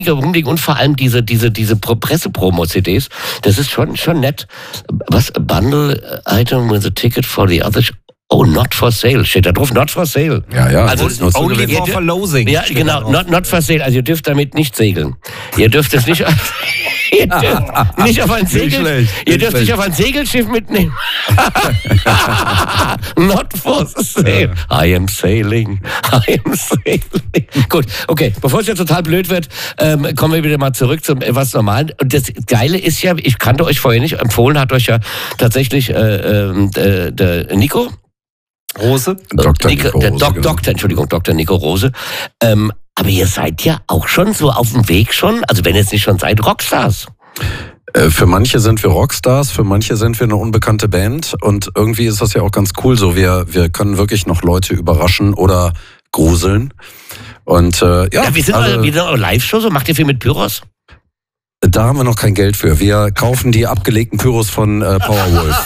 rumliegen und vor allem diese Pressepromo-CDs. Das ist schon nett. Was? A bundle item with a ticket for the other... Oh, not for sale. Steht da drauf, not for sale. Ja. Also only for verlosing. Ja, genau, not for sale. Also ihr dürft damit nicht segeln. Ihr dürft es nicht... nicht auf ein Segel. Ihr dürft nicht auf ein Segelschiff mitnehmen. Not for sale. I am sailing. Gut, okay. Bevor es jetzt total blöd wird, kommen wir wieder mal zurück zum etwas Normalen. Und das Geile ist ja, ich kannte euch vorher nicht, empfohlen hat euch ja tatsächlich der Nico Rose? Dr. Nico Rose. Aber ihr seid ja auch schon so auf dem Weg schon, also wenn ihr jetzt nicht schon seid, Rockstars. Für manche sind wir Rockstars, für manche sind wir eine unbekannte Band und irgendwie ist das ja auch ganz cool so. Wir können wirklich noch Leute überraschen oder gruseln. Und wie sind eure Live-Show so? Macht ihr viel mit Pyros? Da haben wir noch kein Geld für. Wir kaufen die abgelegten Pyros von Powerwolf.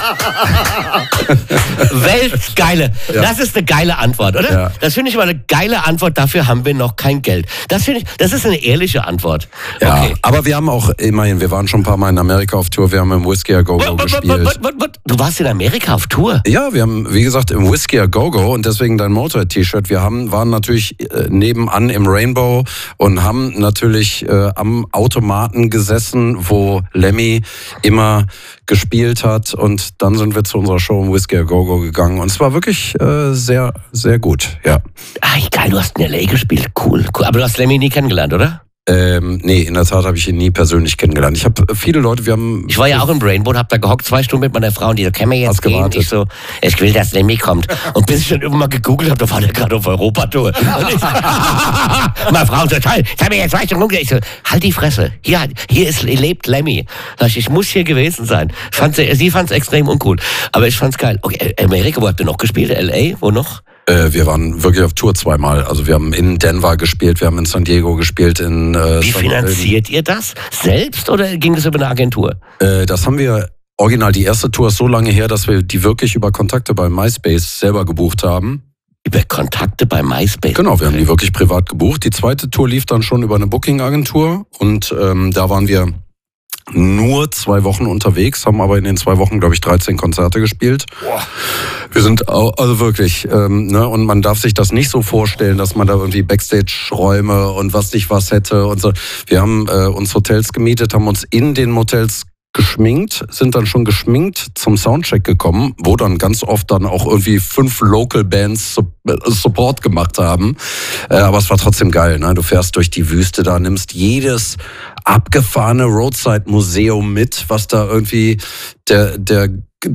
Weltgeile. Ja. Das ist eine geile Antwort, oder? Ja. Das finde ich mal eine geile Antwort. Dafür haben wir noch kein Geld. Das ist eine ehrliche Antwort. Ja, okay. Aber wir haben auch immerhin, wir waren schon ein paar Mal in Amerika auf Tour. Wir haben im Whiskey A Go Go gespielt. Du warst in Amerika auf Tour? Ja, wir haben, wie gesagt, im Whiskey A Go Go und deswegen dein Motorhead-T-Shirt. Wir waren natürlich nebenan im Rainbow und haben natürlich am Automaten gesessen, wo Lemmy immer gespielt hat und dann sind wir zu unserer Show im Whiskey A Go Go gegangen und es war wirklich sehr, sehr gut, ja. Geil, du hast in L.A. gespielt, cool. Aber du hast Lemmy nie kennengelernt, oder? Nee, in der Tat habe ich ihn nie persönlich kennengelernt. Ich habe viele Leute, ich war ja auch im Rainbow und habe da gehockt 2 Stunden mit meiner Frau und die so, können wir jetzt gehen? Ich so, ich will, dass Lemmy kommt. Und bis ich dann irgendwann mal gegoogelt habe, da war der gerade auf Europatour. Und ich, meine Frau so, toll, jetzt haben wir jetzt 2 Stunden rumgegangen. Ich so, halt die Fresse, hier lebt Lemmy. Ich muss hier gewesen sein. Sie fand es extrem uncool, aber ich fand's geil. Okay, Amerika, wo habt ihr noch gespielt? L.A., wo noch? Wir waren wirklich auf Tour 2-mal. Also wir haben in Denver gespielt, wir haben in San Diego gespielt. Wie finanziert ihr das? Selbst oder ging das über eine Agentur? Das haben wir original. Die erste Tour ist so lange her, dass wir die wirklich über Kontakte bei MySpace selber gebucht haben. Über Kontakte bei MySpace? Genau, wir haben die wirklich privat gebucht. Die zweite Tour lief dann schon über eine Booking-Agentur und da waren wir nur 2 Wochen unterwegs, haben aber in den 2 Wochen, glaube ich, 13 Konzerte gespielt. Boah. Wir sind also wirklich, und man darf sich das nicht so vorstellen, dass man da irgendwie Backstage-Räume und was nicht was hätte und so. Wir haben uns Hotels gemietet, haben uns in den Motels geschminkt, sind dann schon geschminkt zum Soundcheck gekommen, wo dann ganz oft dann auch irgendwie 5 Local Bands Support gemacht haben. Aber es war trotzdem geil, ne? Du fährst durch die Wüste da, nimmst jedes abgefahrene Roadside-Museum mit, was da irgendwie der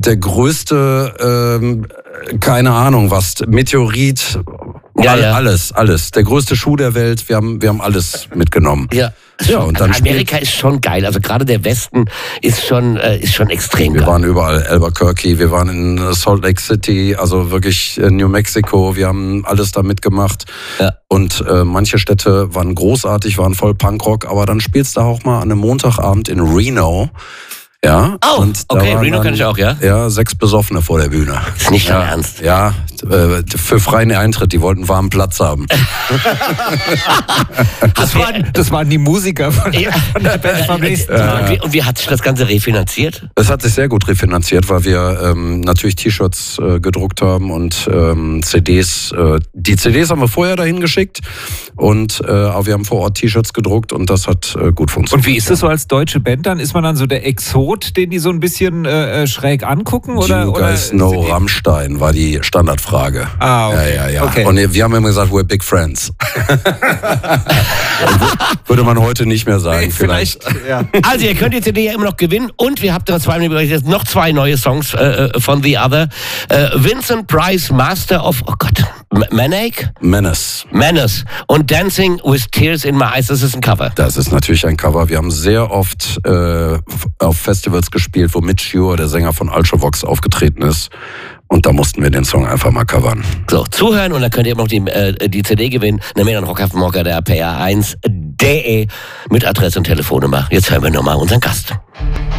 größte, keine Ahnung was, Meteorit, alles. Der größte Schuh der Welt, wir haben alles mitgenommen. Ja. Und dann Amerika ist schon geil, also gerade der Westen ist schon extrem geil. Wir waren überall, Albuquerque, wir waren in Salt Lake City, also wirklich New Mexico, wir haben alles da mitgemacht. Ja. Und manche Städte waren großartig, waren voll Punkrock, aber dann spielst du auch mal an einem Montagabend in Reno. Ja. Oh, und okay, Reno kann ich auch, ja? Ja, 6 Besoffene vor der Bühne. Das ist nicht dein Ernst. Ja, für freien Eintritt, die wollten warmen Platz haben. Das waren die Musiker von der Band vom nächsten Tag. Und wie hat sich das Ganze refinanziert? Es hat sich sehr gut refinanziert, weil wir natürlich T-Shirts gedruckt haben und CDs. Die CDs haben wir vorher dahin geschickt und aber wir haben vor Ort T-Shirts gedruckt und das hat gut funktioniert. Und wie ist das so als deutsche Band dann? Ist man dann so der Exot, den die so ein bisschen schräg angucken? Do you guys know Rammstein, war die Standardfrage. Okay. Ja. Okay. Und wir haben immer gesagt, we're big friends. Würde man heute nicht mehr sagen, vielleicht. Ja. Also ihr könnt die CD ja immer noch gewinnen und wir haben noch 2 neue Songs von The Other. Vincent Price, Master of, Menace und Dancing with Tears in My Eyes, das ist ein Cover. Das ist natürlich ein Cover. Wir haben sehr oft auf Festivals gespielt, wo Mitch Ure, der Sänger von Ultravox, aufgetreten ist. Und da mussten wir den Song einfach mal covern. So, zuhören und dann könnt ihr noch die CD gewinnen. Nämlich an Rockhaftmocker der PA1.de mit Adresse und Telefonnummer. Jetzt hören wir nochmal unseren Gast.